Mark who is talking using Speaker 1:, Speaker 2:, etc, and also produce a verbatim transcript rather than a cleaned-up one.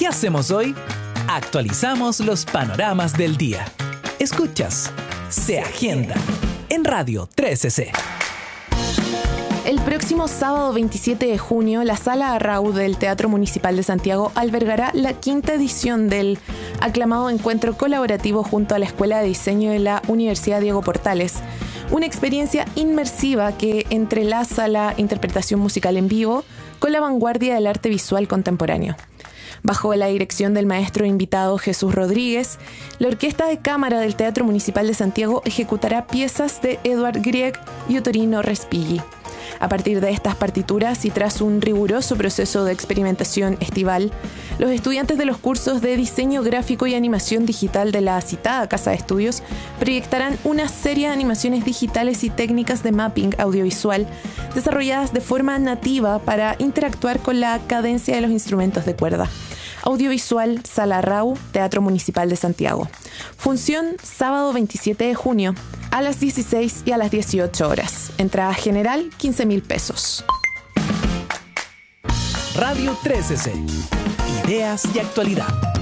Speaker 1: ¿Qué hacemos hoy? Actualizamos los panoramas del día. Escuchas Se Agenda en Radio trece C.
Speaker 2: El próximo sábado veintisiete de junio, la Sala Arrau del Teatro Municipal de Santiago albergará la quinta edición del aclamado encuentro colaborativo junto a la Escuela de Diseño de la Universidad Diego Portales. Una experiencia inmersiva que entrelaza la interpretación musical en vivo con la vanguardia del arte visual contemporáneo. Bajo la dirección del maestro invitado Jesús Rodríguez, la Orquesta de Cámara del Teatro Municipal de Santiago ejecutará piezas de Edward Grieg y Ottorino Respighi. A partir de estas partituras y tras un riguroso proceso de experimentación estival, los estudiantes de los cursos de diseño gráfico y animación digital de la citada Casa de Estudios proyectarán una serie de animaciones digitales y técnicas de mapping audiovisual desarrolladas de forma nativa para interactuar con la cadencia de los instrumentos de cuerda. Audiovisual Sala Arrau, Teatro Municipal de Santiago. Función sábado veintisiete de junio a las dieciséis y a las dieciocho horas. Entrada general quince mil pesos.
Speaker 1: Radio trece C. Ideas y actualidad.